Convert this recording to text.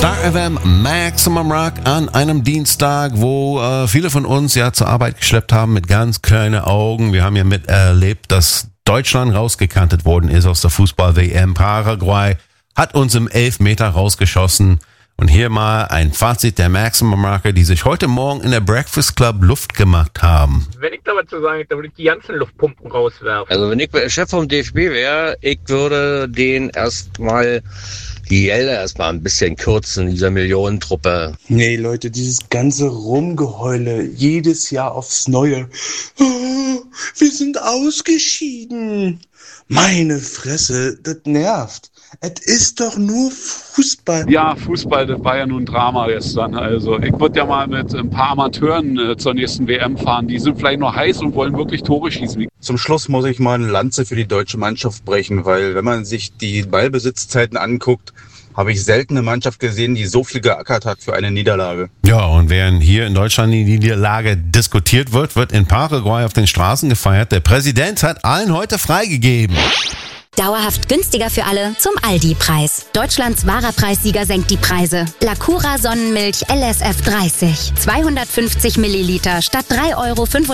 Star FM Maximum Rock an einem Dienstag, wo viele von uns ja zur Arbeit geschleppt haben mit ganz kleinen Augen. Wir haben ja miterlebt, dass Deutschland rausgekantet worden ist aus der Fußball-WM. Paraguay hat uns im Elfmeter rausgeschossen. Und hier mal ein Fazit der Maximum Rocker, die sich heute Morgen in der Breakfast Club Luft gemacht haben. Wenn ich da was zu sagen hätte, dann würde ich die ganzen Luftpumpen rauswerfen. Also wenn ich Chef vom DFB wäre, ich würde den erstmal die Gelder erstmal ein bisschen kürzen, dieser Millionentruppe. Nee, Leute, dieses ganze Rumgeheule, jedes Jahr aufs Neue. Oh, wir sind ausgeschieden. Meine Fresse, das nervt. Es ist doch nur Fußball. Ja, Fußball, das war ja nun ein Drama gestern. Also ich würde ja mal mit ein paar Amateuren zur nächsten WM fahren. Die sind vielleicht noch heiß und wollen wirklich Tore schießen. Zum Schluss muss ich mal eine Lanze für die deutsche Mannschaft brechen, weil wenn man sich die Ballbesitzzeiten anguckt, habe ich selten eine Mannschaft gesehen, die so viel geackert hat für eine Niederlage. Ja, und während hier in Deutschland die Niederlage diskutiert wird, wird in Paraguay auf den Straßen gefeiert. Der Präsident hat allen heute freigegeben. Dauerhaft günstiger für alle zum Aldi-Preis. Deutschlands wahrer Preissieger senkt die Preise. Lacura Sonnenmilch LSF 30. 250 Milliliter statt 3,95 €